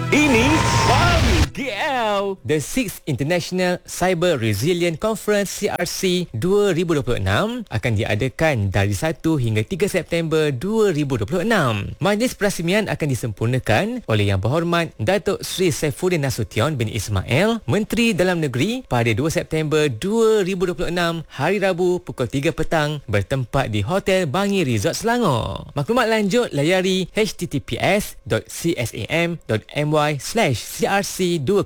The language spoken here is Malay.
Ini baru KL. The 6th International Cyber Resilient Conference CRC 2026 akan diadakan dari 1 hingga 3 September 2026. Majlis perasmian akan disempurnakan oleh Yang Berhormat Datuk Seri Saifuddin Nasution bin Ismail, Menteri Dalam Negeri, pada 2 September 2026 hari Rabu pukul 3 petang bertempat di Hotel Bangi Resort Selangor. Maklumat lanjut layari https.csam.my/crc2026.